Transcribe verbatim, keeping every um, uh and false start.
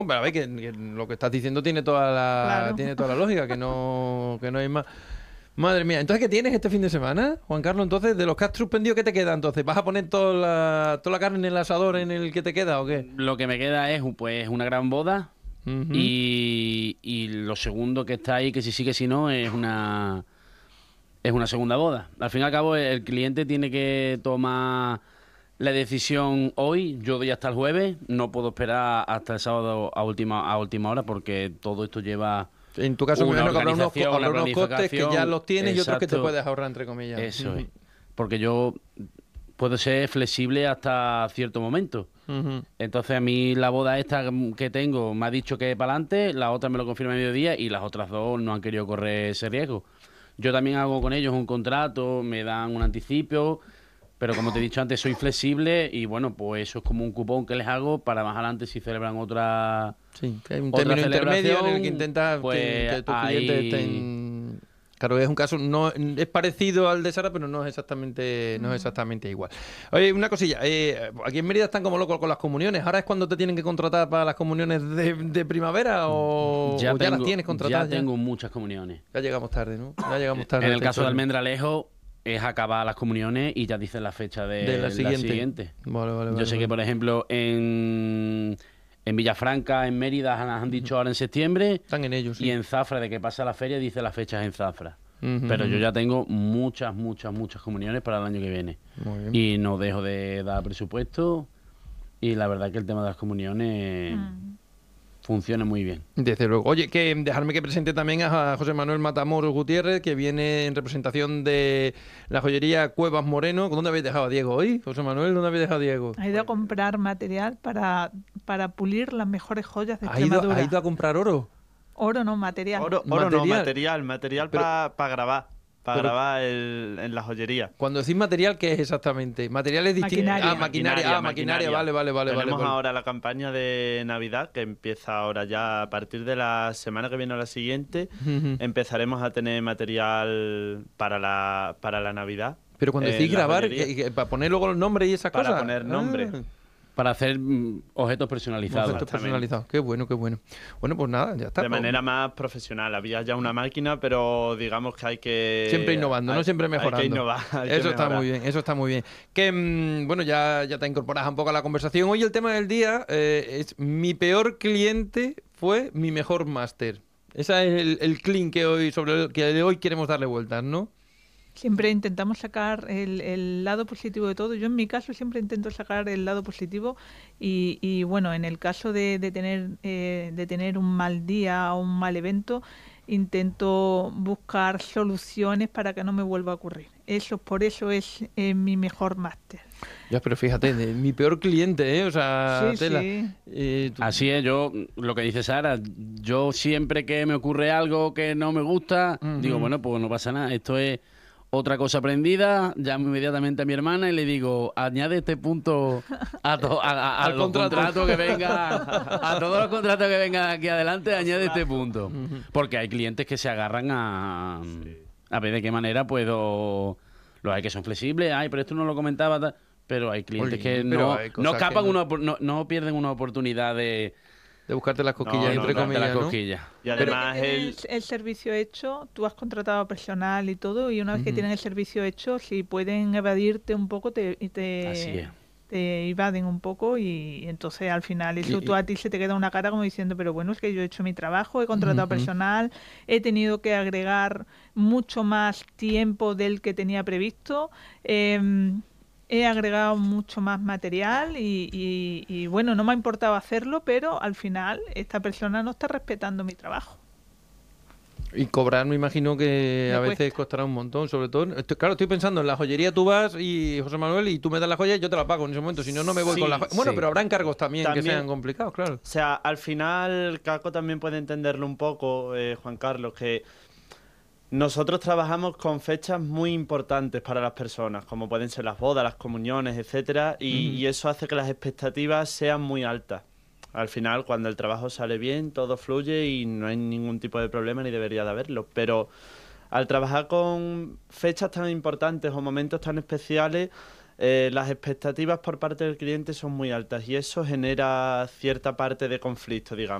Pero a ver, que, que lo que estás diciendo tiene toda la Claro. tiene toda la lógica, que no, que no hay más. Madre mía, entonces, ¿qué tienes este fin de semana, Juan Carlos? Entonces, de los que has suspendido, ¿qué te queda entonces? ¿Vas a poner toda la, toda la carne en el asador en el que te queda o qué? Lo que me queda es pues una gran boda Ujú. y, y lo segundo que está ahí, que si sí que si no, es una es una segunda boda. Al fin y al cabo, el cliente tiene que tomar la decisión hoy. Yo doy hasta el jueves, no puedo esperar hasta el sábado a última a última hora porque todo esto lleva En tu caso, me una imagino que habrá unos, co- organización, una habrá unos costes que ya planificación. los tienes y otros que te Exacto. puedes ahorrar, entre comillas. Eso Ujú. es. Porque yo puedo ser flexible hasta cierto momento. Ujú. Entonces a mí la boda esta que tengo me ha dicho que es para adelante, la otra me lo confirma a mediodía y las otras dos no han querido correr ese riesgo. Yo también hago con ellos un contrato, me dan un anticipo, pero como te he dicho antes, soy flexible y bueno, pues eso es como un cupón que les hago para más adelante si celebran otra... Sí, que hay un Otra término intermedio en el que celebración, intentas que- pues, que, tus ahí- clientes estén... Claro, es un caso, no es parecido al de Sara, pero no es exactamente, no es exactamente igual. Oye, una cosilla, eh, aquí en Mérida están como locos con las comuniones. ¿Ahora es cuando te tienen que contratar para las comuniones de, de primavera o o ya, tengo, las tienes contratadas? ya tengo muchas comuniones. Ya llegamos tarde, ¿no? Ya llegamos tarde. En a el esta caso de historia. Almendralejo es acabar las comuniones y ya dicen la fecha de, De la la siguiente. siguiente. Vale, vale, Yo vale, sé vale. que, por ejemplo, en, en Villafranca, en Mérida, han, han dicho ahora en septiembre, Están en ellos, sí. y en Zafra, de que pasa la feria, dice las fechas en Zafra. Ujú, Pero yo ujú. ya tengo muchas, muchas, muchas comuniones para el año que viene. Muy bien. Y no dejo de dar presupuesto. Y la verdad que el tema de las comuniones Mm. funciona muy bien. Desde luego. Oye, que dejarme que presente también a José Manuel Matamoros Gutiérrez, que viene en representación de la joyería Cuevas Moreno. ¿Dónde habéis dejado a Diego hoy, José Manuel? ¿Dónde habéis dejado a Diego? Ha ido a comprar material para, para pulir las mejores joyas de ¿Ha ido, Extremadura. ha ido a comprar oro? Oro no, material. Oro, oro no, Material. material, material Pero- para grabar, para pero- grabar el- en la joyería. Cuando decís material, ¿qué es exactamente? Materiales distintos. Maquinaria. Ah, maquinaria. Ah, maquinaria. Vale, vale, vale. Tenemos vale, vale. ahora la campaña de Navidad que empieza ahora ya a partir de la semana que viene o la siguiente. Ujú. Empezaremos a tener material para la, para la Navidad. Pero cuando en decís la grabar, joyería. ¿qué- qué- ¿para poner luego los nombres y esas Para cosas? poner nombre. Ah. Para hacer mm, objetos personalizados. Conceptos Exactamente. personalizados. Qué bueno, qué bueno. Bueno, pues nada, ya está. De manera más profesional. Había ya una máquina, pero digamos que hay que... Siempre innovando, ¿no? hay- Siempre mejorando. Hay que innovar. hay que Eso está mejorar. muy bien, eso está muy bien. Que, mm, bueno, ya, ya te incorporas un poco a la conversación. Hoy el tema del día eh, es mi peor cliente fue mi mejor máster. Ese es el, el clean que hoy, sobre el que de hoy queremos darle vueltas, ¿no? Siempre intentamos sacar el, el lado positivo de todo. Yo en mi caso siempre intento sacar el lado positivo y, y bueno, en el caso de, de tener eh, de tener un mal día o un mal evento, intento buscar soluciones para que no me vuelva a ocurrir. Eso, por eso es eh, mi mejor máster. Ya, pero fíjate, de- mi peor cliente, ¿eh? O sea, Sí, tela. sí. Eh, tú- Así es, yo, lo que dice Sara, yo siempre que me ocurre algo que no me gusta, Ujú. digo, bueno, pues no pasa nada, esto es otra cosa aprendida, llamo inmediatamente a mi hermana y le digo, añade este punto a, to- a- a- a Al los contrato. contratos que venga, a todos los contratos que vengan aquí adelante, añade este punto. Porque hay clientes que se agarran a, a ver de qué manera puedo, los hay que son flexibles, ay, pero esto no lo comentaba, tal", pero hay clientes Jolín, que pero no, hay cosas no que escapan no. una, opor- no, no pierden una oportunidad de de buscarte las cosquillas, No, no, entre no, de comillas, las ¿no? cosquillas. Y además Tienen el... el, el servicio hecho, tú has contratado personal y todo, y una vez que Ujú. tienen el servicio hecho, si pueden evadirte un poco, te, y te, Así es. te evaden un poco y entonces al final eso Y- tú a ti se te queda una cara como diciendo, pero bueno, es que yo he hecho mi trabajo, he contratado Ujú. personal, he tenido que agregar mucho más tiempo del que tenía previsto. em, He agregado mucho más material y, y- y, bueno, no me ha importado hacerlo, pero al final esta persona no está respetando mi trabajo. Y cobrar, me imagino que Me a veces cuesta. costará un montón, sobre todo. Estoy- claro, estoy pensando en la joyería, tú vas y José Manuel y tú me das la joya y yo te la pago en ese momento. Si no, no me voy Sí, con la joya. Bueno, sí. pero habrá encargos también, También- que sean complicados, claro. O sea, al final Caco también puede entenderlo un poco, eh, Juan Carlos, que nosotros trabajamos con fechas muy importantes para las personas, como pueden ser las bodas, las comuniones, etcétera, y, Ujú. y eso hace que las expectativas sean muy altas. Al final, cuando el trabajo sale bien, todo fluye y no hay ningún tipo de problema ni debería de haberlo. Pero al trabajar con fechas tan importantes o momentos tan especiales, eh, las expectativas por parte del cliente son muy altas y eso genera cierta parte de conflicto, digamos.